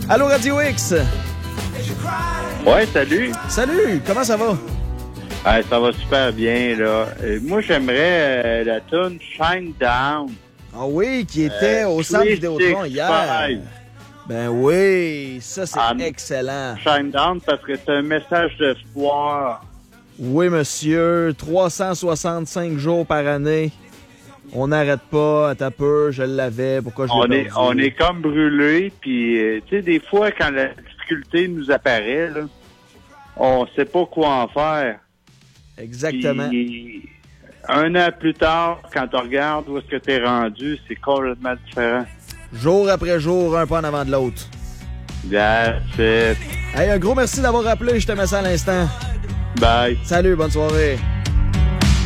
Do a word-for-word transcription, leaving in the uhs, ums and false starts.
Allô, Radio X? Ouais, salut. Salut, comment ça va? Ah, ça va super bien, là. Euh, moi, j'aimerais euh, la tune Shine Down. Ah oui, qui était euh, au centre Vidéotron hier. Five. Ben oui, ça c'est um, excellent. Shine Down parce que c'est un message d'espoir. Oui, monsieur, trois cent soixante-cinq jours par année. On n'arrête pas, à ta peu, je l'avais, pourquoi je on l'ai est, on est comme brûlé, puis euh, tu sais, des fois, quand la difficulté nous apparaît, là, on sait pas quoi en faire. Exactement. Puis, un an plus tard, quand tu regardes où est-ce que tu es rendu, c'est complètement différent. Jour après jour, un pas en avant de l'autre. That's it. Hey, un gros merci d'avoir rappelé, je te mets ça à l'instant. Bye. Salut, bonne soirée.